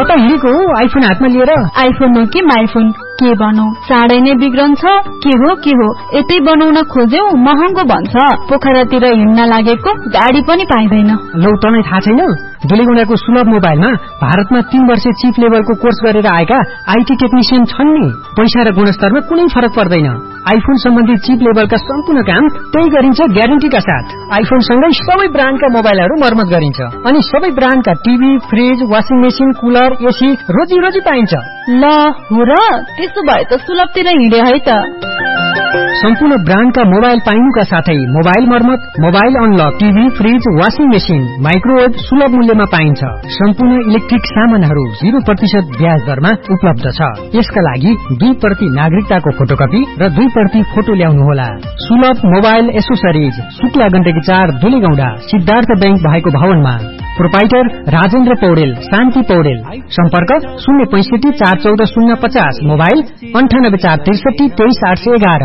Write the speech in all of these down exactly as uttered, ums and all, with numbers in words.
कता हिँडेको हो आइफोन हातमा लिएर? आइफोन हो कि माइफोन के बनाऊ, चाँडै नै बिग्रन्छ। के हो के हो यतै बनाउन खोज्यौ महँगो भन्छ। पोखरातिर हिँड्न लागेको गाडी पनि पाइँदैन। लौ तँलाई थाहा छैन? दुलेगौंडाको सुलभ मोबाइलमा भारतमा तीन वर्ष चिप लेभलको कोर्स गरेर आएका आईटी टेक्निशियन छन् नि। पैसा र गुणस्तरमा कुनै फरक पर्दैन। आइफोन सम्बन्धी चिप लेभलका सम्पूर्ण काम त्यही गरिन्छ ग्यारेन्टीका साथ। आइफोन सँगै सबै ब्रान्डका मोबाइलहरू मर्मत गरिन्छ अनि सबै ब्रान्डका TV, fridge, washing machine, cooler, AC रोजी रोजी पाइन्छ। ल हो र, त्यसो भए त सुलभतिर हिँडे है त। सम्पूर्ण ब्रान्डका मोबाइल पाइनुका साथै मोबाइल मर्मत, mobile unlock, TV, fridge, washing machine, microwave सुलभ मूल्यमा पाइन्छ। सम्पूर्ण इलेक्ट्रिक सामानहरू जीरो प्रतिशत ब्याज दरमा उपलब्ध छ। यसका लागि दुई प्रति नागरिकताको फोटोकपी र दुई प्रति फोटो ल्याउनुहोला। सुलभ मोबाइल एसोसरिज, शुक्ला गण्डकी चार, दुलेगौंडा, सिद्धार्थ बैंक भएको भवनमा। प्रोपाइटर राजेन्द्र पौडेल, शान्ति पौडेल। सम्पर्क शून्य पैंसठी चार चौध शून्य पचास, मोबाइल अन्ठानब्बे चार त्रिसठी तेइस आठ सय एघार।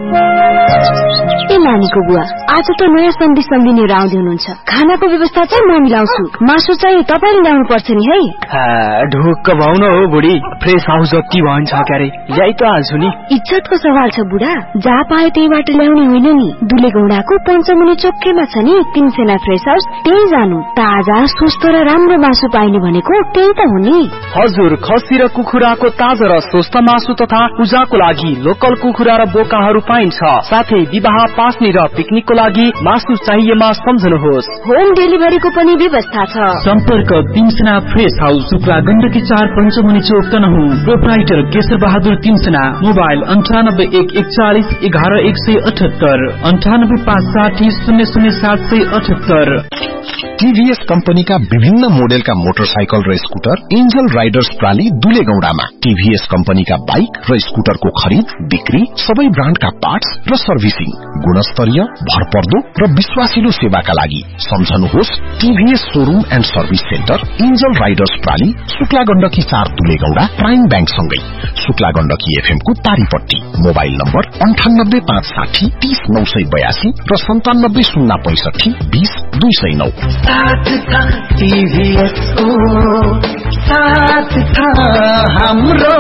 ए नानीको बुवा, आज त नयाँ सन्धि सम्झिनेहरू आउँदै हुनुहुन्छ। खानाको व्यवस्था चाहिँ म मिलाउँछु, मासु चाहिँ तपाईँले ल्याउनु पर्छ नि है। ढुक्क भाउ न हो बुढी, फ्रेस हाउस जति भन्छ क्यारे ल्याइ त हाल्छु नि। इज्जतको सवाल छ बुढा, जहाँ पायो त्यहीबाट ल्याउने होइन नि। दुलेगौंडाको पञ्चमुनि चोकैमा छ नि तीनसेना फ्रेस हाउस, त्यही जानु। ताजा स्वस्थ र राम्रो मासु पाइने भनेको त्यही त हो नि। हजुर, खसी र कुखुराको ताजा र स्वस्थ मासु तथा पूजाको लागि लोकल कुखुरा र बोकाहरू पाइन्छ। साथै विवाह, पास्नी र पिकनिकको लागि मासु चाहिएमा सम्झनुहोस्। होम डेलिभरीको पनि व्यवस्था छ। सम्पर्क तीनसेना फ्रेस हाउस, शुक्ला गण्डकी चार, पञ्चमुनि चोक, तनहुँ। प्रोप्राइटर केशर बहादुर तीनसेना। मोबाइल अन्ठानब्बे एक एकचालिस एघार एक सय अठहत्तर, अन्ठानब्बे पाँच साठी शून्य शून्य सात सय अठहत्तर। टीभीएस कम्पनीका विभिन्न मोडेलका मोटरसाइकल र स्कुटर एन्जल राइडर्स प्राली दुलेगौंडामा। टीभीएस कम्पनीका बाइक र स्कुटरको खरिद, बिक्री, सबै ब्रान्डका पार्ट्स र सर्भिसिङ, गुणस्तरीय, भरपर्दो र विश्वासिलो सेवाका लागि सम्झनुहोस् TVS showroom and service centre, angel Riders प्राली, Shukla Gandaki चार, दुलेगौंडा, प्राइम बैंक सँगै शुक्ला गण्डकी एफएम को तारीपट्टी। मोबाइल नम्बर अन्ठानब्बे पाँच साठी तीस नौ सय बयासी र सन्तानब्बे शून्य पैंसठी बीस दुई सय नौ। साथ था टीवीएस को, साथ था हाम्रो,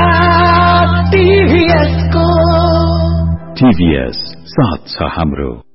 साथ टीवीएस को। टीवीएस साथ छ हाम्रो।